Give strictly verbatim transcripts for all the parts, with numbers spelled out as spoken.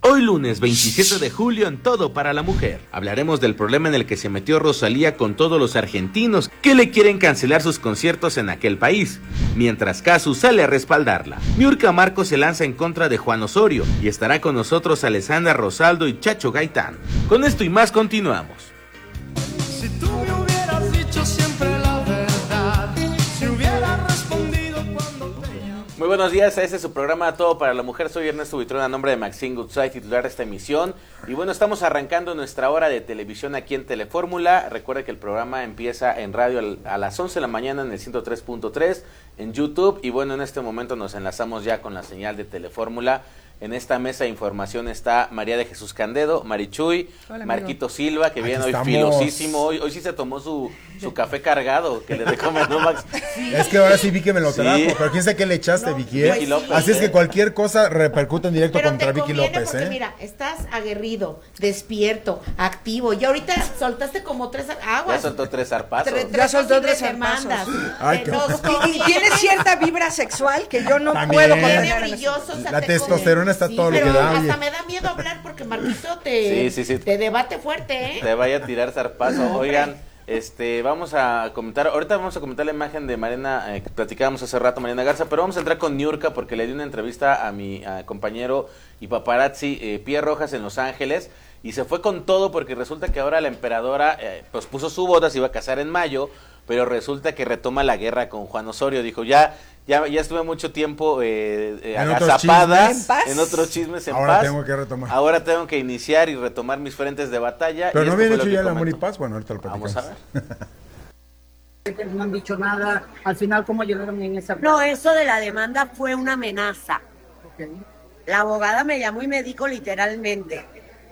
Hoy lunes veintisiete de julio en Todo para la Mujer. Hablaremos del problema en el que se metió Rosalía con todos los argentinos que le quieren cancelar sus conciertos en aquel país, mientras Casu sale a respaldarla. Niurka Marcos se lanza en contra de Juan Osorio y estará con nosotros Alessandra Rosaldo y Chacho Gaitán. Con esto y más continuamos. Si tú me hubieras dicho siempre la verdad, si hubieras respondido cuando te llamé. Muy buenos días, este es su programa Todo para la Mujer. Soy Ernesto Buitrón, a nombre de Maxine Goodside, titular de esta emisión. Y bueno, estamos arrancando nuestra hora de televisión aquí en Telefórmula. Recuerda que el programa empieza en radio a las once de la mañana en el ciento tres punto tres, en YouTube. Y bueno, en este momento nos enlazamos ya con la señal de Telefórmula. En esta mesa de información está María de Jesús Candedo, Marichuy, Hola, Marquito Silva, que viene hoy estamos. filosísimo. Hoy, hoy sí se tomó su, su café cargado, que le recomendó Max. Es que ahora sí vi que me lo Sí. trajo, pero quién sabe qué le echaste, No, Vicky, ¿eh? Vicky López, Así es ¿eh? que cualquier cosa repercute en directo Pero contra te Vicky conviene López, porque ¿eh? mira, estás aguerrido, despierto, activo, y ahorita soltaste como tres Ya aguas. soltó tres zarpazos. Tres- Ya soltó tres posibles zarpazos. demandas. Ay, Eh, qué- nos Y, y conviene, tiene cierta vibra sexual que yo no También. puedo Tiene contener. Viene brilloso, o sea, La te testosterona conviene. está todo lo Pero que da, oye. hasta me da miedo hablar porque Marquito te, Sí, sí, sí. te debate fuerte, ¿eh? Te vaya a tirar zarpazo. No, hombre. Oigan, este, vamos a comentar, ahorita vamos a comentar la imagen de Mariana, eh, que platicábamos hace rato, Mariana Garza, pero vamos a entrar con Niurka porque le di una entrevista a mi a compañero y paparazzi eh, Pierre Rojas en Los Ángeles y se fue con todo porque resulta que ahora la emperadora eh, pues puso su boda, se iba a casar en mayo, pero resulta que retoma la guerra con Juan Osorio. Dijo, ya ya ya estuve mucho tiempo eh, eh, En otros agazapada chismes. En paz. en otros chismes en Ahora paz. tengo que retomar. Ahora tengo que iniciar y retomar mis frentes de batalla. Pero y no esto habían fue lo hecho que ya el amor y comentó. paz, bueno, ahorita lo platicamos. Vamos a ver. No han dicho nada. Al final, ¿cómo llegaron en esa? No, eso de la demanda fue una amenaza. Ok. La abogada me llamó y me dijo literalmente,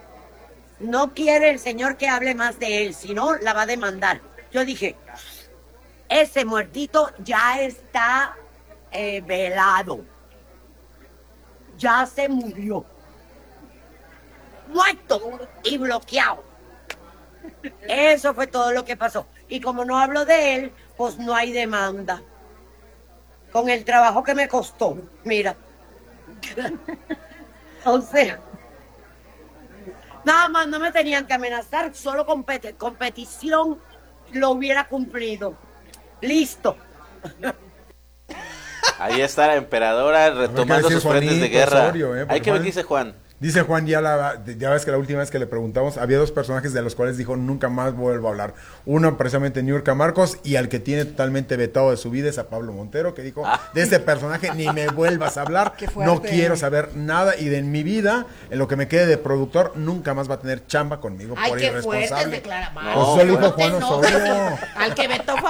no quiere el señor que hable más de él, si no, la va a demandar. Yo dije, ese muertito ya está eh, velado. Ya se murió. Muerto y bloqueado. Eso fue todo lo que pasó. Y como no hablo de él, pues no hay demanda. Con el trabajo que me costó, mira. O sea, nada más no me tenían que amenazar, solo con pet- competición lo hubiera cumplido. Listo. Ahí está la emperadora retomando decir sus frentes de Juanito guerra. Osorio, eh, porque Hay que ver Juan- qué dice Juan. Dice Juan, ya, la, ya ves que la última vez que le preguntamos, había dos personajes de los cuales dijo, nunca más vuelvo a hablar. Uno, precisamente, Niurka Marcos, y al que tiene totalmente vetado de su vida es a Pablo Montero, que dijo, Ah. de este personaje ni me vuelvas a hablar, Qué fuerte. no quiero saber nada, y de en mi vida, en lo que me quede de productor, nunca más va a tener chamba conmigo Ay, por qué fuertes irresponsable. declaraciones. No, Eso lo dijo No te Juan enojes. Osorio. Al que vetó fue